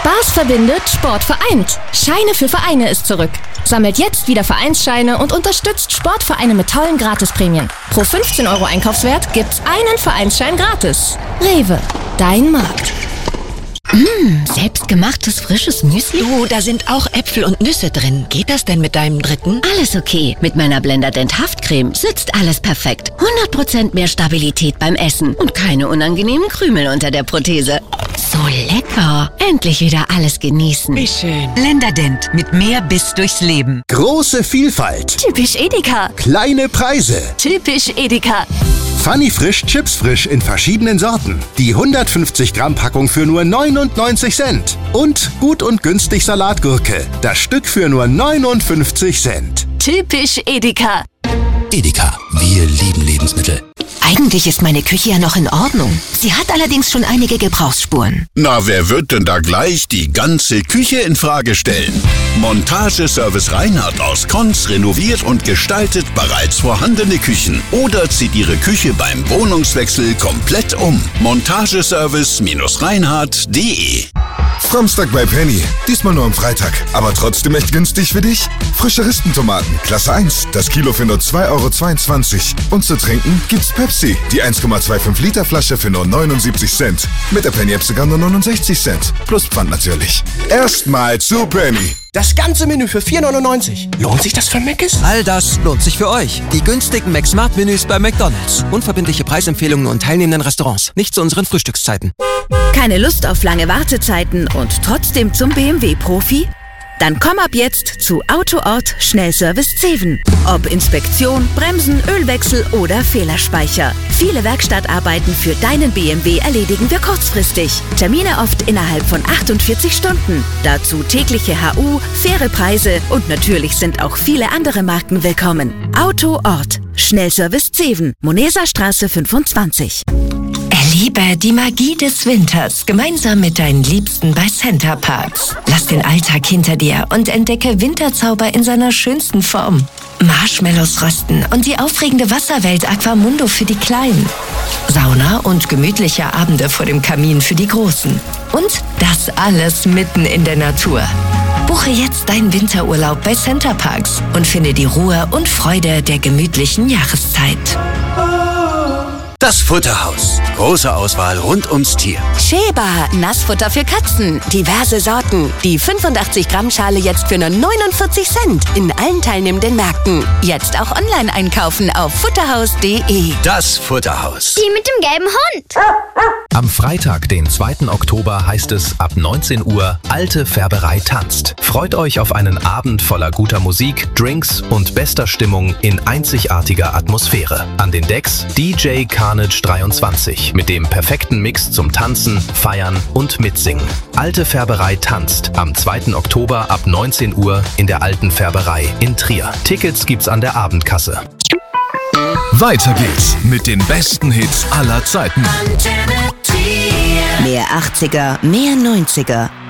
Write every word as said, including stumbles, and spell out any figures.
Spaß verbindet, Sport vereint. Scheine für Vereine ist zurück. Sammelt jetzt wieder Vereinsscheine und unterstützt Sportvereine mit tollen Gratisprämien. Pro fünfzehn Euro Einkaufswert gibt's einen Vereinsschein gratis. Rewe, dein Markt. Mmh, selbstgemachtes frisches Müsli? Du, da sind auch Äpfel und Nüsse drin. Geht das denn mit deinem dritten? Alles okay. Mit meiner Blenderdent Haftcreme sitzt alles perfekt. hundert Prozent mehr Stabilität beim Essen und keine unangenehmen Krümel unter der Prothese. So lecker. Endlich wieder alles genießen. Wie schön. Blenderdent mit mehr Biss durchs Leben. Große Vielfalt. Typisch Edeka. Kleine Preise. Typisch Edeka. Funny Frisch Chips Frisch in verschiedenen Sorten. Die hundertfünfzig Gramm Packung für nur neunundneunzig Cent. Und gut und günstig Salatgurke. Das Stück für nur neunundfünfzig Cent. Typisch Edeka. Edeka, wir lieben Lebensmittel. Eigentlich ist meine Küche ja noch in Ordnung. Sie hat allerdings schon einige Gebrauchsspuren. Na, wer wird denn da gleich die ganze Küche in Frage stellen? Montageservice Reinhardt aus Konz renoviert und gestaltet bereits vorhandene Küchen oder zieht Ihre Küche beim Wohnungswechsel komplett um. Montageservice Reinhardt punkt de. Samstag bei Penny. Diesmal nur am Freitag. Aber trotzdem echt günstig für dich. Frische Ristentomaten, Klasse eins. Das Kilo für nur zwei Euro zweiundzwanzig. Und zu trinken gibt's Pepsi. Die eins Komma fünfundzwanzig Liter Flasche für nur neunundsiebzig Cent. Mit der Penny-App sogar nur neunundsechzig Cent. Plus Pfand natürlich. Erstmal zu Penny. Das ganze Menü für vier neunundneunzig. Lohnt sich das für Mc's? All das lohnt sich für euch. Die günstigen McSmart-Menüs bei McDonald's. Unverbindliche Preisempfehlungen und teilnehmenden Restaurants. Nicht zu unseren Frühstückszeiten. Keine Lust auf lange Wartezeiten und trotzdem zum B M W-Profi? Dann komm ab jetzt zu Autoort Schnellservice Zeven. Ob Inspektion, Bremsen, Ölwechsel oder Fehlerspeicher. Viele Werkstattarbeiten für deinen B M W erledigen wir kurzfristig. Termine oft innerhalb von achtundvierzig Stunden. Dazu tägliche H U, faire Preise und natürlich sind auch viele andere Marken willkommen. Autoort Schnellservice Zeven, Moneserstraße fünfundzwanzig. Erlebe die Magie des Winters gemeinsam mit deinen Liebsten bei Center Parcs. Lass den Alltag hinter dir und entdecke Winterzauber in seiner schönsten Form. Marshmallows rösten und die aufregende Wasserwelt Aquamundo für die Kleinen. Sauna und gemütliche Abende vor dem Kamin für die Großen. Und das alles mitten in der Natur. Buche jetzt deinen Winterurlaub bei Center Parcs und finde die Ruhe und Freude der gemütlichen Jahreszeit. Das Futterhaus. Große Auswahl rund ums Tier. Sheba, Nassfutter für Katzen. Diverse Sorten. Die fünfundachtzig Gramm Schale jetzt für nur neunundvierzig Cent. In allen teilnehmenden Märkten. Jetzt auch online einkaufen auf futterhaus punkt de. Das Futterhaus. Die mit dem gelben Hund. Am Freitag, den zweiten Oktober, heißt es ab neunzehn Uhr Alte Färberei tanzt. Freut euch auf einen Abend voller guter Musik, Drinks und bester Stimmung in einzigartiger Atmosphäre. An den Decks D J Carnage dreiundzwanzig mit dem perfekten Mix zum Tanzen, Feiern und Mitsingen. Alte Färberei tanzt am zweiten Oktober ab neunzehn Uhr in der Alten Färberei in Trier. Tickets gibt's an der Abendkasse. Weiter geht's mit den besten Hits aller Zeiten. Mehr achtziger, mehr neunziger.